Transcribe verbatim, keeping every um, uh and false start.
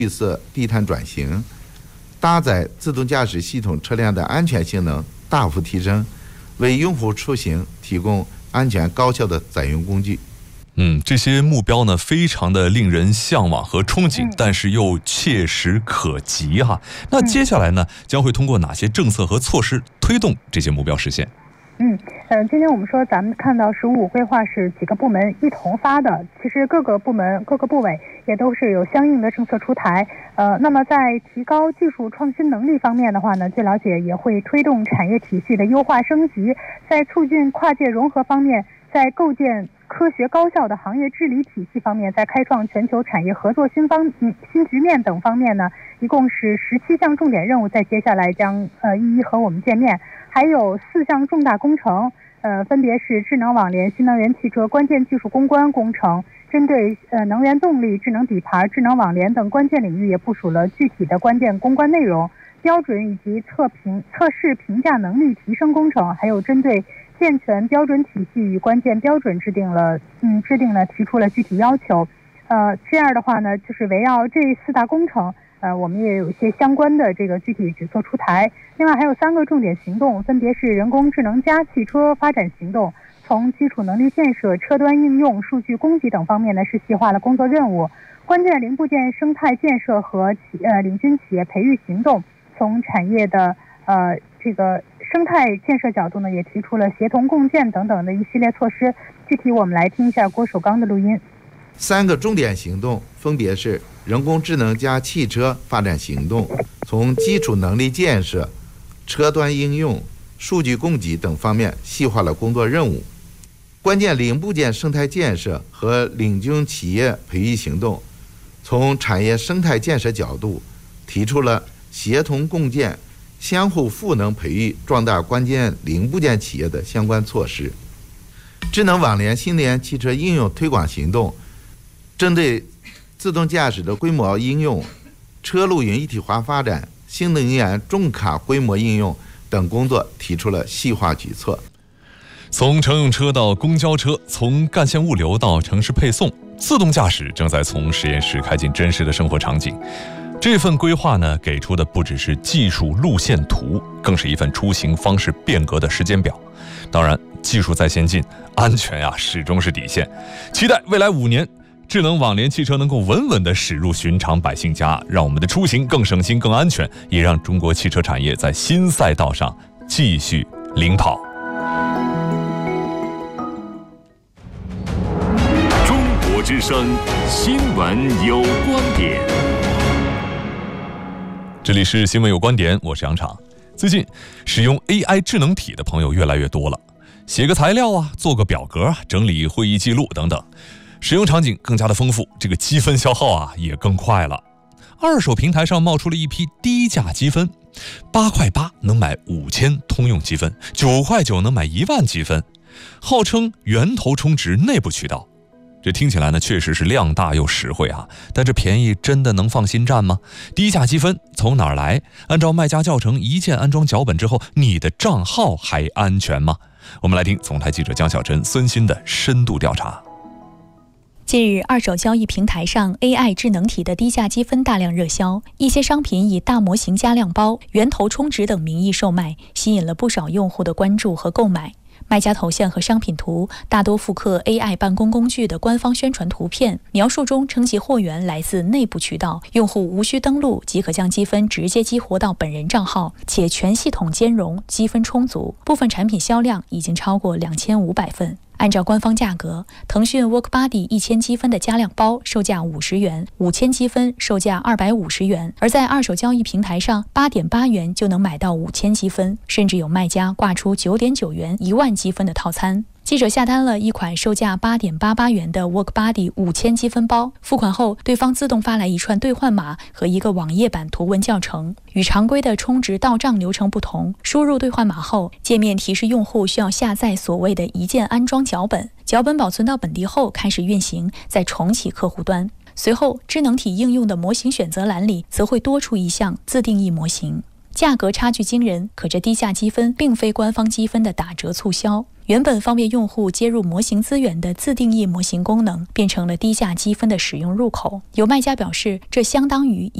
绿色低碳转型，搭载自动驾驶系统车辆的安全性能大幅提升，为用户出行提供安全高效的载用工具。 嗯，这些目标呢，非常的令人向往和憧憬，嗯、但是又切实可及哈。那接下来呢，将会通过哪些政策和措施推动这些目标实现？ 嗯，呃，今天我们说咱们看到“十五五”规划是几个部门一同发的，其实各个部门、各个部委也都是有相应的政策出台。呃，那么在提高技术创新能力方面的话呢，据了解也会推动产业体系的优化升级，在促进跨界融合方面，在构建科学高效的行业治理体系方面，在开创全球产业合作新方嗯新局面等方面呢，一共是十七项重点任务，在接下来将呃一一和我们见面。还有四项重大工程，呃，分别是智能网联、新能源汽车关键技术攻关工程，针对呃能源动力、智能底盘、智能网联等关键领域，也部署了具体的关键攻关内容、标准以及测评测试评价能力提升工程，还有针对健全标准体系与关键标准制定了嗯制定了提出了具体要求。呃，这样的话呢，就是围绕这四大工程。呃，我们也有一些相关的这个具体举措出台。另外还有三个重点行动，分别是人工智能加汽车发展行动，从基础能力建设、车端应用、数据供给等方面呢是细化了工作任务。关键零部件生态建设和企呃领军企业培育行动，从产业的呃这个生态建设角度呢，也提出了协同共建等等的一系列措施。具体我们来听一下郭守刚的录音。 三个重点行动分别是人工智能加汽车发展行动，从基础能力建设、车端应用、数据供给等方面细化了工作任务；关键零部件生态建设和领军企业培育行动，从产业生态建设角度提出了协同共建、相互赋能培育壮大关键零部件企业的相关措施；智能网联新能源汽车应用推广行动，针对自动驾驶的规模应用、车路云一体化发展、新能源重卡规模应用等工作提出了细化举措。 从乘用车到公交车，从干线物流到城市配送，自动驾驶正在从实验室开进真实的生活场景。这份规划呢，给出的不只是技术路线图，更是一份出行方式变革的时间表。当然，技术再先进，安全呀、啊、始终是底线。期待未来五年，智能网联汽车能够稳稳地驶入寻常百姓家，让我们的出行更省心、更安全，也让中国汽车产业在新赛道上继续领跑。 中国之声新闻有观点。 这里是新闻有观点，我是杨昶。最近使用 A I 智能体的朋友越来越多了，写个材料啊，做个表格，整理会议记录等等，使用场景更加的丰富，这个积分消耗啊也更快了。二手平台上冒出了一批低价积分，八块八能买五千通用积分，九块九能买一万积分，号称源头充值内部渠道。这听起来呢，确实是量大又实惠啊，但这便宜真的能放心占吗？低价积分从哪儿来？按照卖家教程一键安装脚本之后，你的账号还安全吗？我们来听总台记者江小珍、孙鑫的深度调查。 近日，二手交易平台上 A I 智能体的低价积分大量热销，一些商品以大模型加量包、源头充值等名义售卖，吸引了不少用户的关注和购买。卖家头像和商品图大多复刻 A I 办公工具的官方宣传图片，描述中称其货源来自内部渠道，用户无需登录即可将积分直接激活到本人账号，且全系统兼容，积分充足。部分产品销量已经超过两千五百份。按照官方价格，腾讯 WorkBuddy 一千积分的加量包售价五十元，五千积分售价二百五十元，而在二手交易平台上，八点八元就能买到五千积分，甚至有卖家挂出九点九元、一万积分的套餐。记者下单了一款售价八点八八元的 WorkBuddy 五千积分包，付款后，对方自动发来一串兑换码和一个网页版图文教程。与常规的充值到账流程不同，输入兑换码后，界面提示用户需要下载所谓的一键安装脚本，脚本保存到本地后开始运行，再重启客户端。随后，智能体应用的模型选择栏里则会多出一项自定义模型。价格差距惊人，可这低价积分并非官方积分的打折促销。 原本方便用户接入模型资源的自定义模型功能，变成了低价积分的使用入口。有卖家表示，这相当于